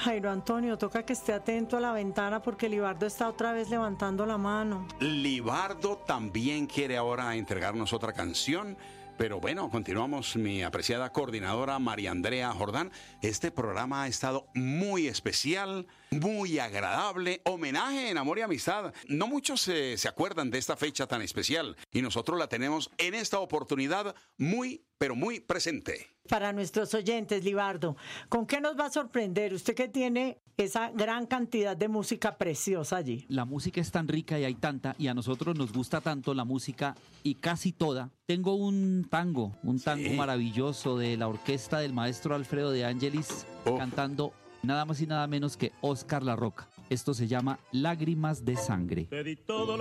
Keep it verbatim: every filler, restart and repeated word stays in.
Jairo Antonio, toca que esté atento a la ventana porque Libardo está otra vez levantando la mano. Libardo también quiere ahora entregarnos otra canción. Pero bueno, continuamos, mi apreciada coordinadora María Andrea Jordán. Este programa ha estado muy especial, muy agradable. Homenaje en amor y amistad. No muchos se, se acuerdan de esta fecha tan especial y nosotros la tenemos en esta oportunidad muy, pero muy presente. Para nuestros oyentes, Libardo, ¿con qué nos va a sorprender? Usted que tiene esa gran cantidad de música preciosa allí. La música es tan rica y hay tanta, y a nosotros nos gusta tanto la música y casi toda. Tengo un tango, un tango sí. maravilloso de la orquesta del maestro Alfredo de Angelis, oh. cantando nada más y nada menos que Óscar La Roca. Esto se llama Lágrimas de Sangre. Te di todo